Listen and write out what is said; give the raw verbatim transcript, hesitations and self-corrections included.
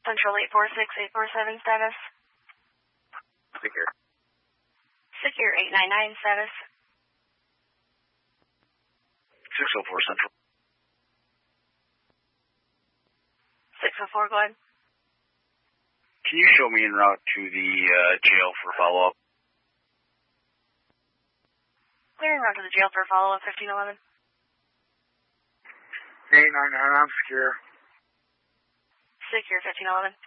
Central eight four six eight four seven status. Secure. Secure eight nine nine status. six oh four Central. six oh four, go ahead. Can you show me en route to the uh, jail for follow-up? Clearing route to the jail for follow-up, fifteen eleven. eight nine nine, I'm secure. Secure, fifteen eleven.